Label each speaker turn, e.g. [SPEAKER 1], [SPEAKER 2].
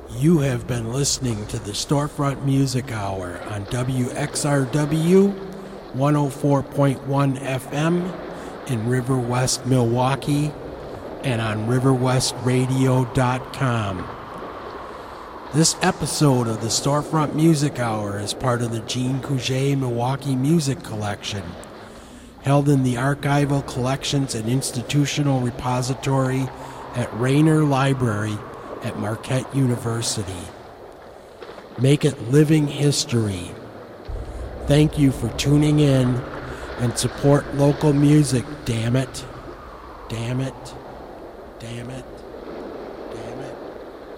[SPEAKER 1] You have been listening to the Storefront Music Hour on WXRW 104.1 FM in River West, Milwaukee, and on riverwestradio.com. This episode of the Storefront Music Hour is part of the Jean Couget Milwaukee Music Collection, held in the Archival Collections and Institutional Repository at Rayner Library at Marquette University. Make it living history. Thank you for tuning in and support local music, damn it. Damn it. Damn it.